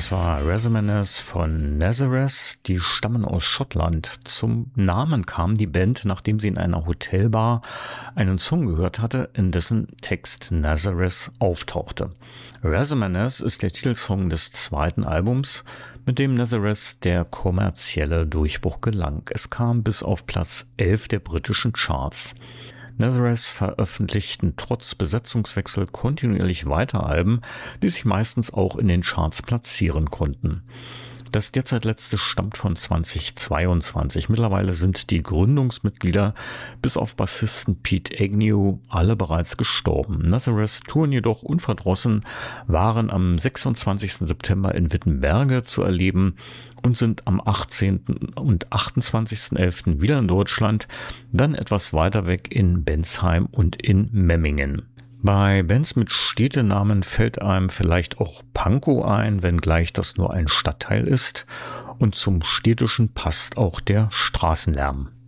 Das war Resonance von Nazareth, die stammen aus Schottland. Zum Namen kam die Band, nachdem sie in einer Hotelbar einen Song gehört hatte, in dessen Text Nazareth auftauchte. Resonance ist der Titelsong des zweiten Albums, mit dem Nazareth der kommerzielle Durchbruch gelang. Es kam bis auf Platz 11 der britischen Charts. Nazareth veröffentlichten trotz Besetzungswechsel kontinuierlich weiter Alben, die sich meistens auch in den Charts platzieren konnten. Das derzeit letzte stammt von 2022. Mittlerweile sind die Gründungsmitglieder bis auf Bassisten Pete Agnew alle bereits gestorben. Nazareth touren jedoch unverdrossen, waren am 26. September in Wittenberge zu erleben und sind am 18. und 28.11. wieder in Deutschland, dann etwas weiter weg in Bensheim und in Memmingen. Bei Bands mit Städtenamen fällt einem vielleicht auch Pankow ein, wenngleich das nur ein Stadtteil ist. Und zum Städtischen passt auch der Straßenlärm.